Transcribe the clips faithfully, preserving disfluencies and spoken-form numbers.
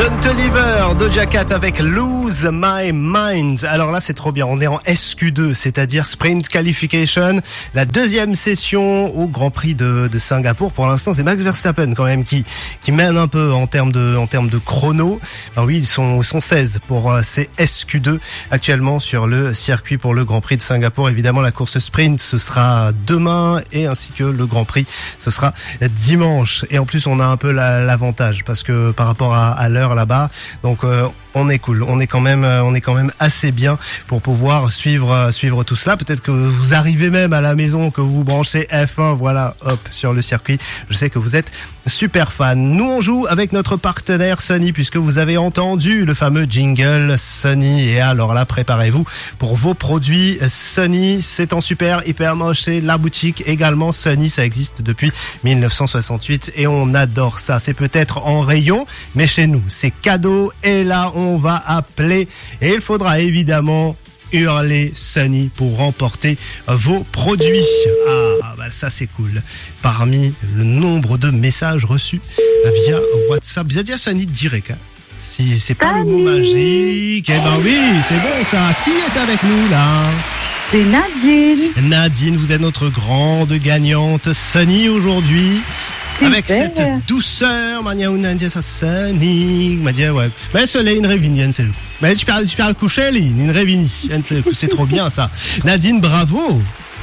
Don't Deliver, Doja Cat avec Lose My Mind. Alors là, c'est trop bien. On est en S Q deux, c'est-à-dire Sprint Qualification. La deuxième session au Grand Prix de, de Singapour. Pour l'instant, c'est Max Verstappen quand même qui, qui mène un peu en termes de, en termes de chrono. Alors oui, ils sont, ils sont seize pour euh, ces S Q deux actuellement sur le circuit pour le Grand Prix de Singapour. Évidemment, la course sprint, ce sera demain et ainsi que le Grand Prix, ce sera dimanche. Et en plus, on a un peu la, l'avantage parce que par rapport à, à l'heure là-bas, donc euh, on est cool, on est quand même, euh, on est quand même assez bien pour pouvoir suivre, euh, suivre tout cela. Peut-être que vous arrivez même à la maison, que vous branchez F un, voilà, hop, sur le circuit. Je sais que vous êtes super fan. Nous, on joue avec notre partenaire Sony, puisque vous avez entendu le fameux jingle Sony. Et alors là, préparez-vous pour vos produits Sony. C'est en super, hyper moche. C'est la boutique également Sony. Ça existe depuis mille neuf cent soixante-huit et on adore ça. C'est peut-être en rayon, mais chez nous, c'est cadeau. Et là, on va appeler. Et il faudra évidemment hurler Sony pour remporter vos produits. Ah, bah ça c'est cool. Parmi le nombre de messages reçus via WhatsApp, vous avez dit à Sony de direct, hein. Si c'est pas Salut. Le mot magique, eh ben oui, c'est bon ça. Qui est avec nous là? C'est Nadine. Nadine, vous êtes notre grande gagnante Sony aujourd'hui. Avec cette douceur, mania unandia sa Sony, mania ouais. Mais cela une révinienne c'est. Mais tu parles tu parles coucher une révini. C'est trop bien ça. Nadine, bravo.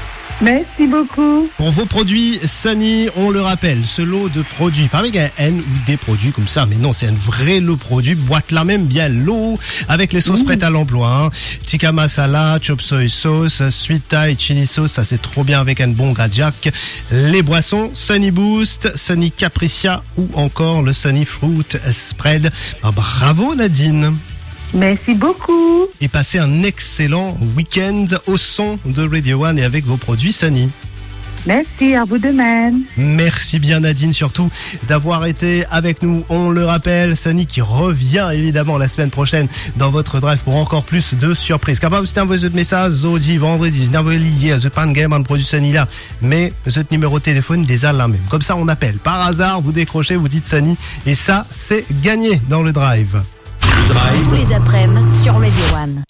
Merci beaucoup. Pour vos produits Sony, on le rappelle, ce lot de produits, pas avec un N ou des produits comme ça, mais non, c'est un vrai lot de produits, boîte là même bien lot, avec les sauces mmh. prêtes à l'emploi, hein. Tikka masala, chop soy sauce, sweet Thai, chili sauce, ça c'est trop bien avec un bon gajak. Les boissons, Sony Boost, Sony Capricia ou encore le Sony Fruit Spread. Ah, bravo Nadine. Merci beaucoup. Et passez un excellent week-end au son de Radio One et avec vos produits Sony. Merci, à vous de même. Merci bien Nadine, surtout d'avoir été avec nous. On le rappelle, Sony qui revient évidemment la semaine prochaine dans votre drive pour encore plus de surprises. Capable de envoyer ce message, Zodi, vendredi, je n'avais lié à ce pan game en produit Sony là, mais ce numéro de téléphone des là même. Comme ça, on appelle. Par hasard, vous décrochez, vous dites Sony, et ça, c'est gagné dans le drive. Tous les après-midi sur Radio One.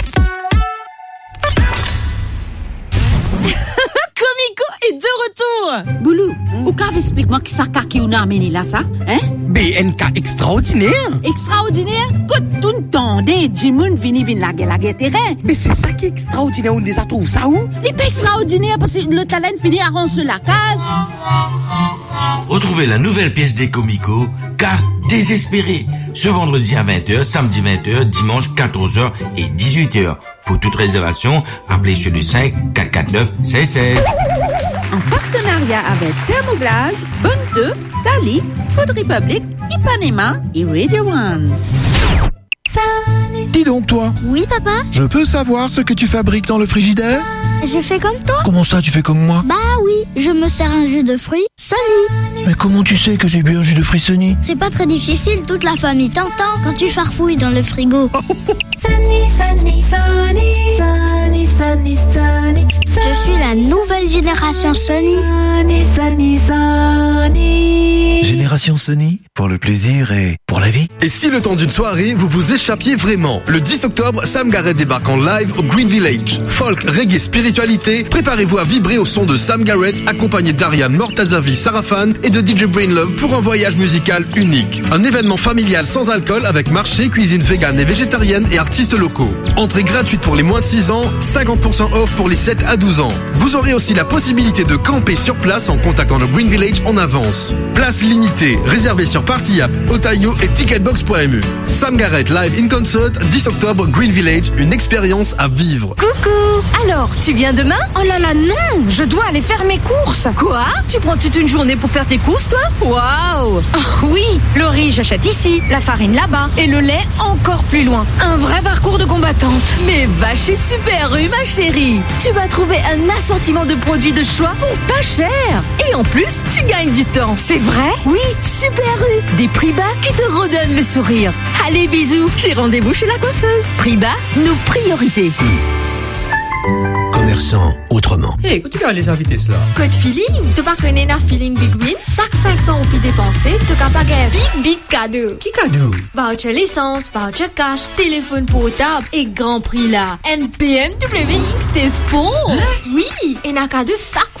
Comico est de retour. Boulou, ou qu'avez explique-moi qui ça qui on a amené là ça, hein? B N K extraordinaire. Extraordinaire? Que tout le temps, des Jimoun vini vini la guerre la guerre terrain. Mais c'est ça qui est extraordinaire, on les a trouvé ça où? Il est pas extraordinaire parce que le talent finit à roncer la case. Retrouvez la nouvelle pièce des Comico, K désespéré, ce vendredi à vingt heures, samedi vingt heures, dimanche quatorze heures et dix-huit heures. Pour toute réservation, appelez sur le cinq quatre quatre neuf seize seize. En partenariat avec Thermoglass, Bonne Dali, Food Republic, Ipanema et Radio One. Dis donc toi. Oui papa. Je peux savoir ce que tu fabriques dans le frigidaire? Je fais comme toi. Comment ça tu fais comme moi? Bah oui, je me sers un jus de fruits Sony. Mais comment tu sais que j'ai bu un jus de fruits Sony? C'est pas très difficile, toute la famille t'entend quand tu farfouilles dans le frigo. Sony, Sony, Sony, Sony, Sony, Sony. Je suis la nouvelle génération Sony. Sony, Sony, Sony. Génération Sony, pour le plaisir et pour la vie. Et si le temps d'une soirée, vous vous échappiez vraiment? Le dix octobre, Sam Garrett débarque en live au Green Village. Folk, reggae, spiritualité, préparez-vous à vibrer au son de Sam Garrett, accompagné d'Ariane Mortazavi, Sarafan et de D J Brainlove pour un voyage musical unique. Un événement familial sans alcool avec marché, cuisine végane et végétarienne et artistes locaux. Entrée gratuite pour les moins de six ans, cinquante pour cent off pour les sept à douze ans. Vous aurez aussi la possibilité de camper sur place en contactant le Green Village en avance. Place limitée, réservée sur Party App, Otayo et ticketbox point m e. Sam Garrett live in concert, dix octobre, Green Village, une expérience à vivre. Coucou, alors tu viens demain? Oh là là non, je dois aller faire mes courses. Quoi? Tu prends toute une journée pour faire tes courses toi? Waouh! Oh, oui, le riz j'achète ici, la farine là-bas et le lait encore plus loin. Un vrai parcours de combattante. Mais va chez Super U ma chérie. Tu vas trouver un assortiment de produits de choix pour pas cher. Et en plus, tu gagnes du temps. C'est vrai? Oui, Super U. Des prix bas qui te redonnent le sourire. Allez bisous, j'ai rendez-vous chez la coiffeuse. Prix bas, nos priorités. Comme commerçants autrement. Hé, hey, tu vas les inviter cela? Code feeling, tu pas connaître la feeling big win, sac cinq cents ou puis dépenser, tu n'as pas gagner big big cadeau. Qui cadeau? Voucher licence, voucher cash, téléphone portable et grand prix là. N P M W X T Sport. Hein? Oui, et un cadeau sac